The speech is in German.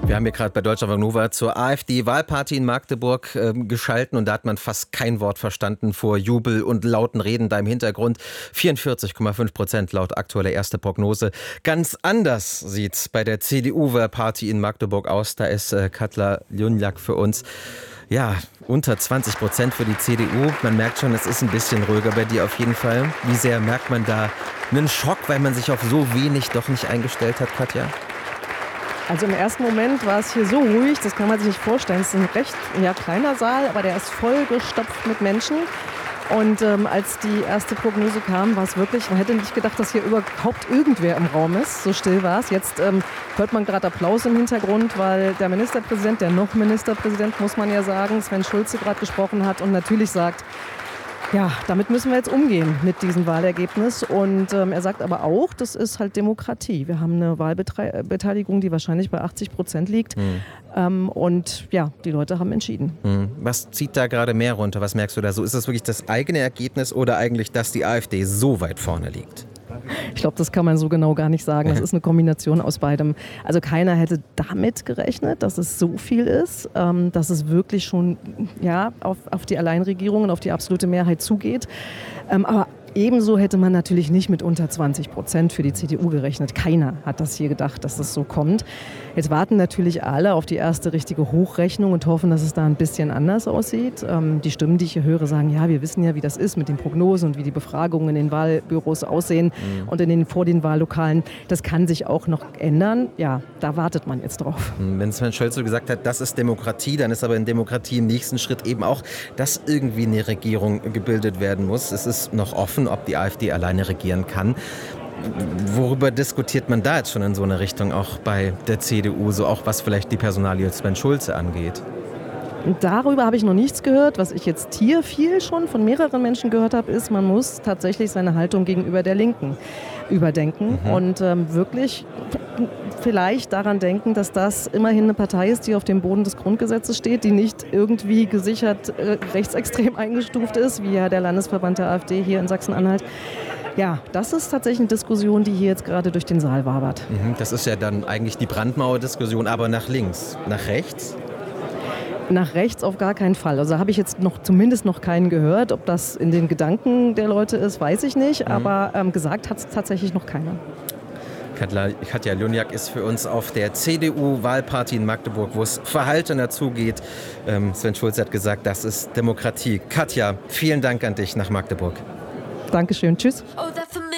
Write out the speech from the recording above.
Wir haben hier gerade bei Deutschlandfunk Nova zur AfD-Wahlparty in Magdeburg geschalten und da hat man fast kein Wort verstanden vor Jubel und lauten Reden da im Hintergrund. 44,5% laut aktueller erste Prognose. Ganz anders sieht's bei der CDU-Wahlparty in Magdeburg aus. Da ist Katja Lyonjak für uns. Ja, unter 20% für die CDU. Man merkt schon, es ist ein bisschen ruhiger bei dir auf jeden Fall. Wie sehr merkt man da einen Schock, weil man sich auf so wenig doch nicht eingestellt hat, Katja? Also im ersten Moment war es hier so ruhig, das kann man sich nicht vorstellen. Es ist ein recht kleiner Saal, aber der ist vollgestopft mit Menschen. Und als die erste Prognose kam, war es wirklich, man hätte nicht gedacht, dass hier überhaupt irgendwer im Raum ist. So still war es. Jetzt hört man gerade Applaus im Hintergrund, weil der Ministerpräsident, der noch Ministerpräsident, muss man ja sagen, Sven Schulze gerade gesprochen hat und natürlich sagt, ja, damit müssen wir jetzt umgehen mit diesem Wahlergebnis. Und er sagt aber auch, das ist halt Demokratie. Wir haben eine Wahlbeteiligung, die wahrscheinlich bei 80% liegt. Und ja, die Leute haben entschieden. Was zieht da gerade mehr runter? Was merkst du da so? Ist das wirklich das eigene Ergebnis oder eigentlich, dass die AfD so weit vorne liegt? Ich glaube, das kann man so genau gar nicht sagen. Das ist eine Kombination aus beidem. Also keiner hätte damit gerechnet, dass es so viel ist, dass es wirklich schon auf die Alleinregierung und auf die absolute Mehrheit zugeht. Aber ebenso hätte man natürlich nicht mit unter 20% für die CDU gerechnet. Keiner hat das hier gedacht, dass das so kommt. Jetzt warten natürlich alle auf die erste richtige Hochrechnung und hoffen, dass es da ein bisschen anders aussieht. Die Stimmen, die ich hier höre, sagen, ja, wir wissen ja, wie das ist mit den Prognosen und wie die Befragungen in den Wahlbüros aussehen und vor den Wahllokalen. Das kann sich auch noch ändern. Ja, da wartet man jetzt drauf. Wenn Sven Schulze gesagt hat, das ist Demokratie, dann ist aber in Demokratie im nächsten Schritt eben auch, dass irgendwie eine Regierung gebildet werden muss. Es ist noch offen, ob die AfD alleine regieren kann. Worüber diskutiert man da jetzt schon in so eine Richtung, auch bei der CDU, so auch was vielleicht die Personalie Sven Schulze angeht? Darüber habe ich noch nichts gehört. Was ich jetzt hier viel schon von mehreren Menschen gehört habe, ist, man muss tatsächlich seine Haltung gegenüber der Linken überdenken und wirklich vielleicht daran denken, dass das immerhin eine Partei ist, die auf dem Boden des Grundgesetzes steht, die nicht irgendwie gesichert rechtsextrem eingestuft ist, wie ja der Landesverband der AfD hier in Sachsen-Anhalt. Ja, das ist tatsächlich eine Diskussion, die hier jetzt gerade durch den Saal wabert. Das ist ja dann eigentlich die Brandmauer-Diskussion, aber nach links, nach rechts? Nach rechts auf gar keinen Fall. Also habe ich jetzt zumindest noch keinen gehört. Ob das in den Gedanken der Leute ist, weiß ich nicht. Aber gesagt hat es tatsächlich noch keiner. Katja Lyonjak ist für uns auf der CDU-Wahlparty in Magdeburg, wo es verhaltener zugeht. Sven Schulze hat gesagt, das ist Demokratie. Katja, vielen Dank an dich nach Magdeburg. Dankeschön. Tschüss. Oh,